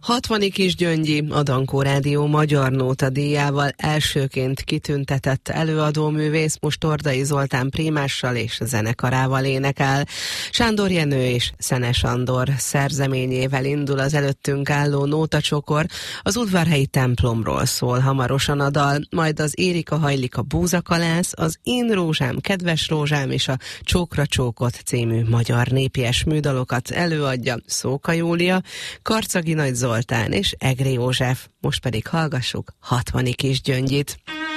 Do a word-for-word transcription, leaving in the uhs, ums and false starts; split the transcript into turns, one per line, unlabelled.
Hatvani Kisgyöngyi, a Dankó Rádió Magyar Nóta díjával elsőként kitüntetett előadóművész most Tordai Zoltán prímással és zenekarával énekel. Sándor Jenő és Szenes Andor szerzeményével indul az előttünk álló nótacsokor, az udvarhelyi templomról szól hamarosan a dal, majd az Érika hajlik a búzakalász, az Én rózsám, kedves rózsám és a Csókra csókot című magyar népies műdalokat előadja Szóka Júlia, Karcagi Nagy Zoltán és Egri József. Most pedig hallgassuk Hatvani Kisgyöngyit.